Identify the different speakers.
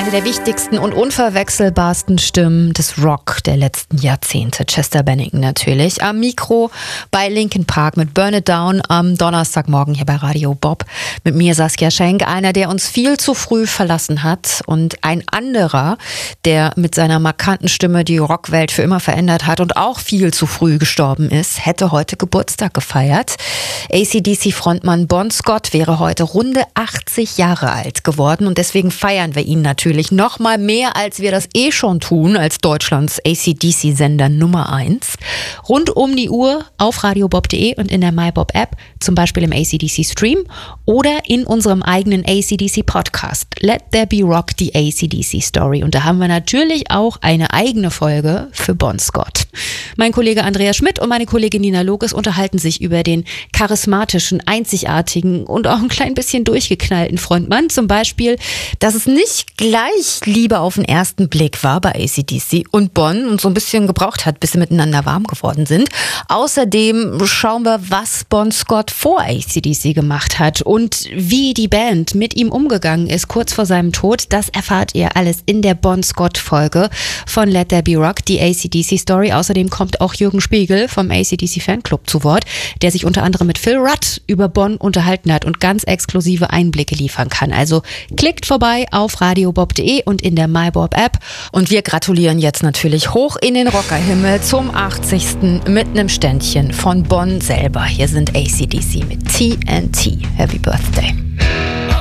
Speaker 1: Eine der wichtigsten und unverwechselbarsten Stimmen des Rock der letzten Jahrzehnte. Chester Bennington natürlich. Am Mikro bei Linkin Park mit Burn It Down am Donnerstagmorgen hier bei Radio Bob. Mit mir Saskia Schenk, einer, der uns viel zu früh verlassen hat, und ein anderer, der mit seiner markanten Stimme die Rockwelt für immer verändert hat und auch viel zu früh gestorben ist, hätte heute Geburtstag gefeiert. AC/DC-Frontmann Bon Scott wäre heute runde 80 Jahre alt geworden und deswegen feiern wir ihn natürlich noch mal mehr, als wir das schon tun, als Deutschlands AC/DC-Sender Nummer 1. Rund um die Uhr auf radiobob.de und in der MyBob-App, zum Beispiel im AC/DC-Stream oder in unserem eigenen AC/DC-Podcast. Let There Be Rock, die AC/DC-Story. Und da haben wir natürlich auch eine eigene Folge für Bon Scott. Mein Kollege Andreas Schmidt und meine Kollegin Nina Loges unterhalten sich über den charismatischen, einzigartigen und auch ein klein bisschen durchgeknallten Frontmann. Zum Beispiel, dass es nicht gleich Liebe auf den ersten Blick war bei AC/DC und Bon und so ein bisschen gebraucht hat, bis sie miteinander warm geworden sind. Außerdem schauen wir, was Bon Scott vor AC/DC gemacht hat und wie die Band mit ihm umgegangen ist kurz vor seinem Tod. Das erfahrt ihr alles in der Bon Scott-Folge von Let There Be Rock, die AC/DC-Story. Außerdem kommt auch Jürgen Spiegel vom AC/DC-Fanclub zu Wort, der sich unter anderem mit Phil Rudd über Bon unterhalten hat und ganz exklusive Einblicke liefern kann. Also klickt vorbei auf radiobob.de und in der MyBob-App. Und wir gratulieren jetzt natürlich hoch in den Rockerhimmel zum 80. mit einem Ständchen von Bon selber. Hier sind AC/DC mit TNT. Happy Birthday.